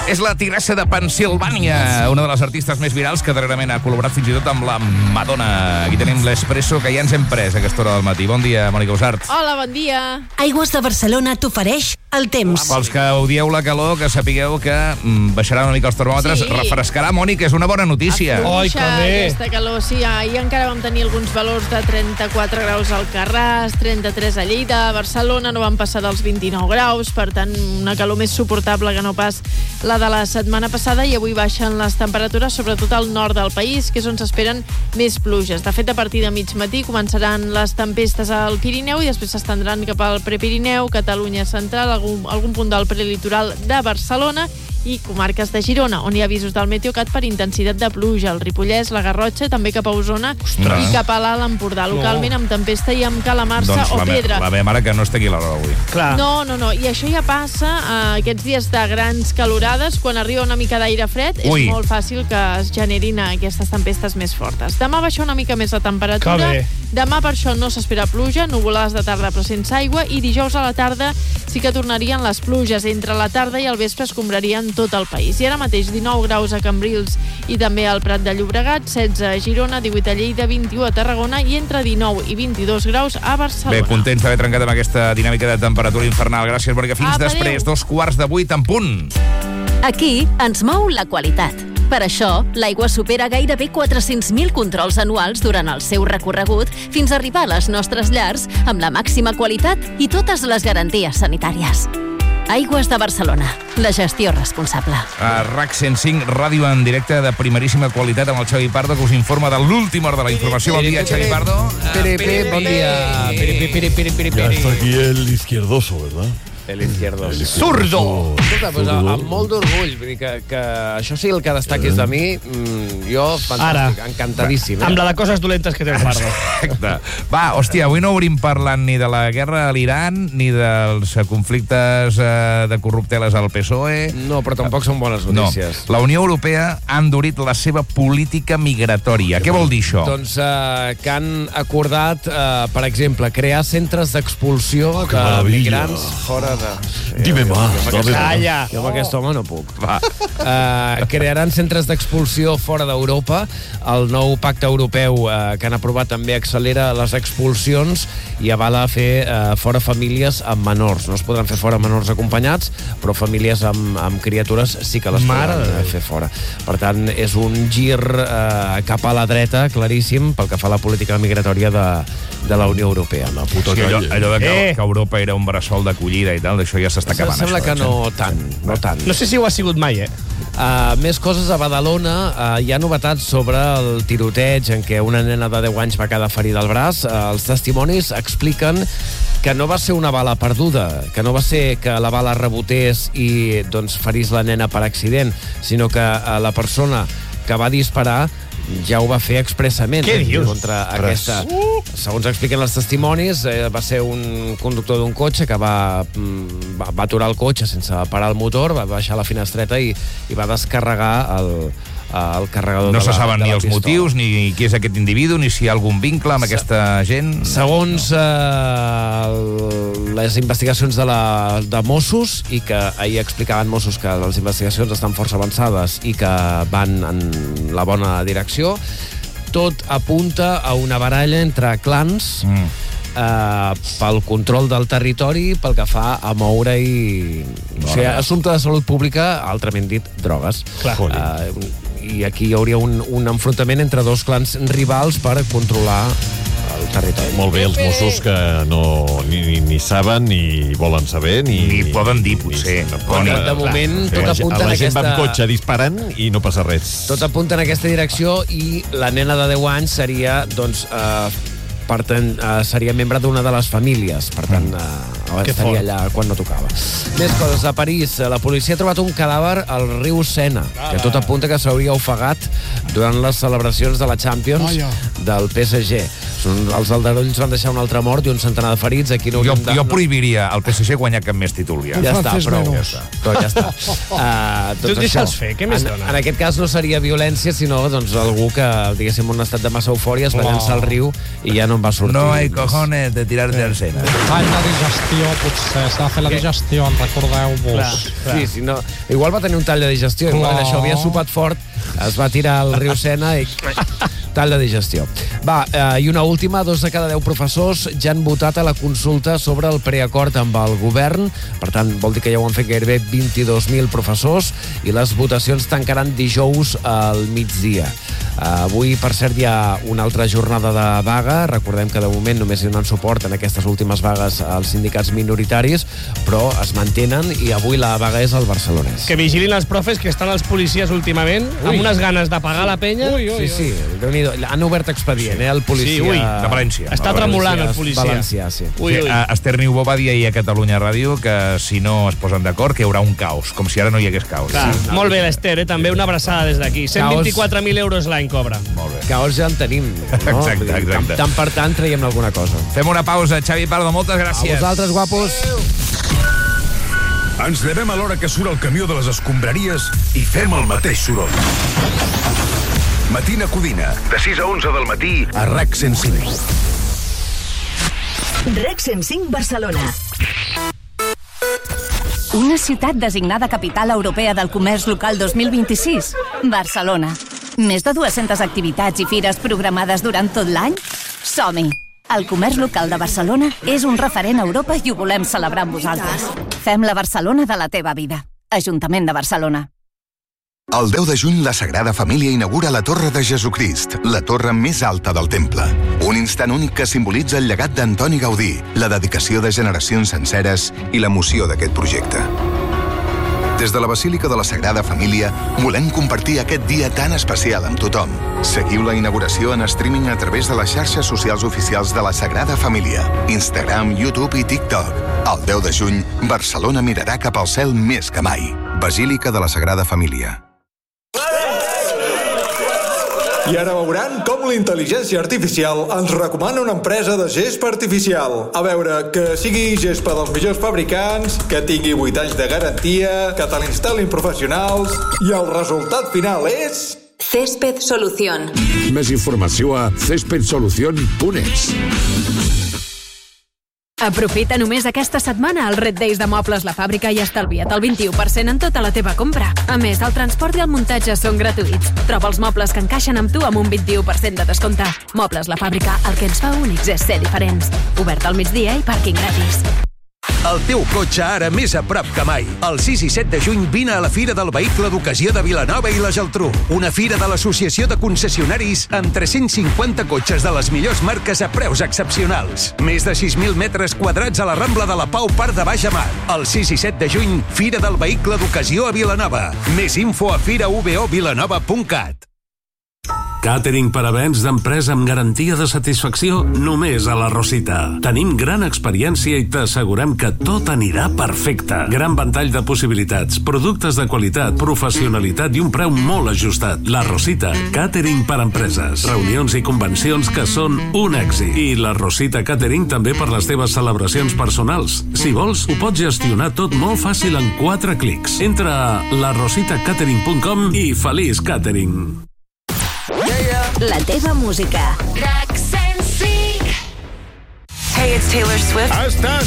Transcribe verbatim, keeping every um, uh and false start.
És la tigressa de Pensilvània, una de les artistes més virals que darrerament ha col·laborat fins i tot amb la Madonna. Aquí tenim l'Espresso, que ja ens hem pres a aquesta hora del matí. Bon dia, Mònica Usart. Hola, bon dia. Aigües de Barcelona t'ofereix el temps. Pels que odieu la calor, que sapigueu que mm, baixarà una mica els termòmetres. Sí. Refrescarà, Mònica, és una bona notícia. Ai, que bé. Aquesta calor, sí, ahir encara vam tenir alguns valors de trenta-quatre graus al Carràs, trenta-tres a Lleida, a Barcelona no van passar dels vint-i-nou graus, per tant, una calor més suportable que no pas la de la setmana passada, i avui baixen les temperatures, sobretot al nord del país, que és on s'esperen més pluges. De fet, a partir de mig matí començaran les tempestes al Pirineu i després s'estendran cap al Prepirineu, Catalunya central, algun, algun punt del prelitoral de Barcelona i comarques de Girona, on hi ha avisos del Meteocat per intensitat de pluja. El Ripollès, la Garrotxa, també cap a Osona. Ostres. I cap a l'Alt Empordà, localment amb tempesta i amb calamarsa doncs o la pedra. Me, la meva mare que no estigui a l'hora avui. Clar. No, no, no. I això ja passa eh, aquests dies de grans calorades, quan arriba una mica d'aire fred, Ui. és molt fàcil que es generin aquestes tempestes més fortes. Demà baixa una mica més la temperatura. Demà per això no s'espera pluja, nuvolades de tarda però sense aigua, i dijous a la tarda sí que tornarien les pluges. Entre la tarda i el vespre es combrarien tot el país. I ara mateix dinou graus a Cambrils i també al Prat de Llobregat, setze a Girona, divuit a Lleida, vint-i-u a Tarragona i entre dinou i vint-i-dos graus a Barcelona. Bé, contents d'haver trencat amb aquesta dinàmica de temperatura infernal. Gràcies, Mònica. Fins Apa, després, adeu. dos quarts de vuit en punt. Aquí ens mou la qualitat. Per això, l'aigua supera gairebé quatre-cents mil controls anuals durant el seu recorregut fins a arribar a les nostres llars amb la màxima qualitat i totes les garanties sanitàries. Aigües de Barcelona, la gestió responsable. A RAC cent cinc, ràdio en directe de primeríssima qualitat amb el Xavi Pardo, que us informa de l'última hora de la informació. Bon dia, Xavi Pardo. Pere, pere, bon dia. Pere, pere, pere, pere, Ya pere. está aquí el izquierdoso, ¿verdad? El izquierdo. Zurdo! Escolta, pues, amb molt d'orgull, vull dir que, que això sí el que destaquis de mi, mm, jo, fantàstic, Ara. encantadíssim. Amb la de coses dolentes que té el Pardo. Exacte. Va, hòstia, avui no obrim parlant ni de la guerra a l'Iran, ni dels conflictes eh, de corrupteles al P S O E. No, però tampoc són bones notícies. No. La Unió Europea ha endurit la seva política migratòria. Què vol dir això? Doncs eh, que han acordat, eh, per exemple, crear centres d'expulsió que de maravilla. migrants fora de... Dime jo, más, jo, jo, dame Calla. Jo amb aquest home no puc. Va. Uh, crearan centres d'expulsió fora d'Europa. El nou pacte europeu uh, que han aprovat també accelera les expulsions i avala fer uh, fora famílies amb menors. No es podran fer fora menors acompanyats, però famílies amb, amb criatures sí que les Mare podran uh, fer fora. Per tant, és un gir uh, cap a la dreta, claríssim, pel que fa a la política migratòria de, de la Unió Europea. La puta Sí, allò, calle. allò de que, Eh. que Europa era un bressol d'acollida i tal, d'això ja s'està acabant. Sembla això, que eh? no tant, no tant. No sé si ho ha sigut mai, eh? Uh, més coses a Badalona. Uh, hi ha novetats sobre el tiroteig en què una nena de deu anys va quedar ferida al braç. Uh, els testimonis expliquen que no va ser una bala perduda, que no va ser que la bala rebotés i doncs, ferís la nena per accident, sinó que uh, la persona que va disparar ja ho va fer expressament. Què dius? Contra aquesta... Uh! Segons expliquen els testimonis, eh, va ser un conductor d'un cotxe que va, mm, va, va aturar el cotxe sense parar el motor, va baixar la finestreta i, i va descarregar el, el carregador No de se la, saben de ni la els pistola. motius, ni qui és aquest individu, ni si hi ha algun vincle amb aquesta gent. Segons eh, les investigacions de, la, de Mossos, i que ahir explicaven Mossos que les investigacions estan força avançades i que van en la bona direcció, tot apunta a una baralla entre clans mm. eh, pel control del territori, pel que fa a moure i... O sigui, assumpte de salut pública, altrament dit, drogues. Clar. Eh, I aquí hi hauria un, un enfrontament entre dos clans rivals per controlar el territori. Molt bé, els Mossos que no ni, ni, ni saben, ni volen saber, ni... Ni poden dir, potser. Ni, Però ni- de moment, Sí, tot la gent- apunta en La gent va aquesta... amb cotxe disparant i no passa res. Tot apunta en aquesta direcció i la nena de deu anys seria, doncs, eh, per tant, eh, seria membre d'una de les famílies. Per tant, eh, estaria allà quan no tocava. Més coses. A París, la policia ha trobat un cadàver al riu Sena, que tot apunta que s'hauria ofegat durant les celebracions de la Champions del P S G. Són, els aldarulls van deixar un altre mort i un centenar de ferits. Aquí no Jo, de... jo prohibiria al P S C guanyar cap més títol ja. Ja està, prou. Ja està. Però ja està. Uh, Tu deixa'ls fer, què més en, dona? en aquest cas no seria violència, sinó doncs, algú que, diguéssim, en un estat de massa eufòria es va Oh. llançar al riu i ja no en va sortir. No hay cojones de tirarte al Sena. Tall de digestió, potser. S'ha de fer la digestió, en recordeu-vos. Sí, sí, no. Igual va tenir un tall de digestió, igual Clar. això havia sopat fort, es va tirar al riu Sena i tall de digestió. Va, eh, i una última, dos de cada deu professors ja han votat a la consulta sobre el preacord amb el govern, per tant, vol dir que ja ho han fet gairebé vint-i-dos mil professors i les votacions tancaran dijous al migdia. Uh, avui, per cert, hi ha una altra jornada de vaga. Recordem que de moment només hi donen suport en aquestes últimes vagues als sindicats minoritaris, però es mantenen i avui la vaga és al Barcelonès. Que vigilin els profes, que estan els policies últimament, ui, amb unes ganes de pagar la penya. Ui, ui, Sí, sí, Déu-n'hi-do. Han obert expedient, eh, el policia... Sí, ui, de València. Està de tremolant el policia. Valencià, sí. Ui, Sí, ui. a Esther Niubó va dir ahir a Catalunya Ràdio que si no es posen d'acord que hi haurà un caos, com si ara no hi hagués caos. Clar, Sí. molt bé, l'Ester, eh? També una abraçada des d'aquí. cent vint-i-quatre mil euros l'any cobra. Molt bé. Caos ja en tenim, no? Exacte, exacte. Tant per tant traiem alguna cosa. Fem una pausa. Xavi Pardo, moltes A gràcies. vosaltres, guapos. Ens llevem a l'hora que surt el camió de les escombraries i fem el mateix soroll. Matina Codina, de sis a onze del matí, a R E C cent cinc. R E C cent cinc Barcelona. Una ciutat designada Capital Europea del Comerç Local dos mil vint-i-sis. Barcelona. Més de dues-centes activitats i fires programades durant tot l'any? Som-hi! El comerç local de Barcelona és un referent a Europa i ho volem celebrar amb vosaltres. Fem la Barcelona de la teva vida. Ajuntament de Barcelona. El deu de juny, la Sagrada Família inaugura la Torre de Jesucrist, la torre més alta del temple. Un instant únic que simbolitza el llegat d'Antoni Gaudí, la dedicació de generacions senceres i l'emoció d'aquest projecte. Des de la Basílica de la Sagrada Família, volem compartir aquest dia tan especial amb tothom. Seguiu la inauguració en streaming a través de les xarxes socials oficials de la Sagrada Família, Instagram, YouTube i TikTok. El deu de juny, Barcelona mirarà cap al cel més que mai. Basílica de la Sagrada Família. I ara veuran com la intel·ligència artificial ens recomana una empresa de gespa artificial. A veure, que sigui gespa dels millors fabricants, que tingui vuit anys de garantia, que te l'instal·lin professionals, i el resultat final és... Césped Solución. Més informació a césped solución punt es. Aprofita només aquesta setmana el Red Days de Mobles La Fàbrica i estalvia't el vint-i-u per cent en tota la teva compra. A més, el transport i el muntatge són gratuïts. Troba els mobles que encaixen amb tu amb un vint-i-u per cent de descompte. Mobles La Fàbrica, el que ens fa únics és ser diferents. Obert al migdia i pàrquing gratis. El teu cotxe ara més a prop que mai. El sis i set de juny vine a la Fira del Vehicle d'Ocasió de Vilanova i la Geltrú. Una fira de l'Associació de Concessionaris amb tres-cents cinquanta cotxes de les millors marques a preus excepcionals. Més de sis mil metres quadrats a la Rambla de la Pau, Parc de Baix a Mar. El sis i set de juny, Fira del Vehicle d'Ocasió a Vilanova. Més info a fira u b o vilanova punt cat. Càtering per a events d'empresa amb garantia de satisfacció només a la Rosita. Tenim gran experiència i t'assegurem que tot anirà perfecte. Gran ventall de possibilitats, productes de qualitat, professionalitat i un preu molt ajustat. La Rosita, càtering per a empreses, reunions i convencions que són un èxit. I la Rosita Càtering també per les teves celebracions personals. Si vols, ho pots gestionar tot molt fàcil en quatre clics. Entra a la rosita catering punt com i feliç càtering. La teva música. R E C cent cinc. Hey, it's Taylor Swift. Estàs